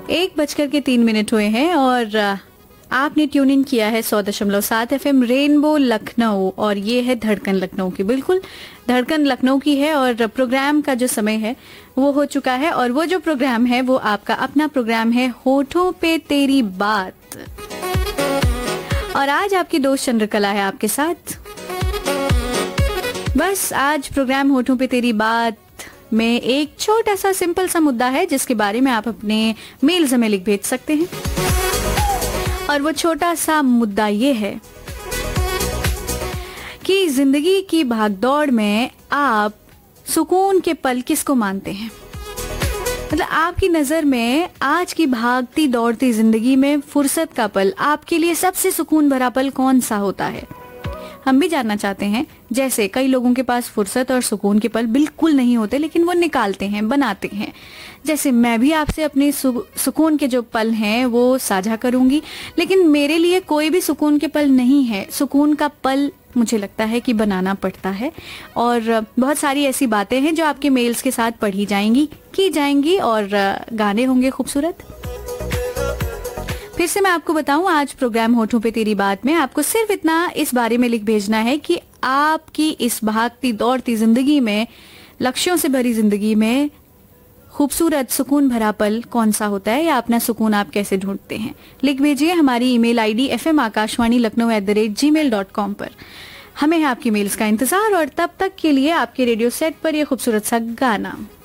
1:03 हुए हैं और आपने ट्यून इन किया है 100.7 FM रेनबो लखनऊ और ये है धड़कन लखनऊ की। बिल्कुल धड़कन लखनऊ की है और प्रोग्राम का जो समय है वो हो चुका है और वो जो प्रोग्राम है वो आपका अपना प्रोग्राम है होठों पे तेरी बात। और आज आपकी दोस्त चंद्रकला है आपके साथ। बस आज प्रोग्राम होठों पे तेरी बात में एक छोटा सा सिंपल सा मुद्दा है जिसके बारे में आप अपने मेल्स हमें लिख भेज सकते हैं और वो छोटा सा मुद्दा ये है कि जिंदगी की भागदौड़ में आप सुकून के पल किसको मानते हैं। मतलब आपकी नजर में आज की भागती दौड़ती जिंदगी में फुर्सत का पल आपके लिए सबसे सुकून भरा पल कौन सा होता है, हम भी जानना चाहते हैं। जैसे कई लोगों के पास फुर्सत और सुकून के पल बिल्कुल नहीं होते लेकिन वो निकालते हैं, बनाते हैं। जैसे मैं भी आपसे अपने सुकून के जो पल हैं वो साझा करूंगी, लेकिन मेरे लिए कोई भी सुकून के पल नहीं है। सुकून का पल मुझे लगता है कि बनाना पड़ता है और बहुत सारी ऐसी बातें हैं जो आपके मेल्स के साथ पढ़ी जाएंगी, की जाएंगी और गाने होंगे खूबसूरत। फिर से मैं आपको बताऊं, आज प्रोग्राम होठों पे तेरी बात में आपको सिर्फ इतना इस बारे में लिख भेजना है कि आपकी इस भागती दौड़ती जिंदगी में, लक्ष्यों से भरी जिंदगी में खूबसूरत सुकून भरा पल कौन सा होता है या अपना सुकून आप कैसे ढूंढते हैं। लिख भेजिए हमारी ईमेल आईडी fmakashwani.lucknow@gmail.com पर। हमें है आपकी मेल्स का इंतजार और तब तक के लिए आपके रेडियो सेट पर यह खूबसूरत सा गाना।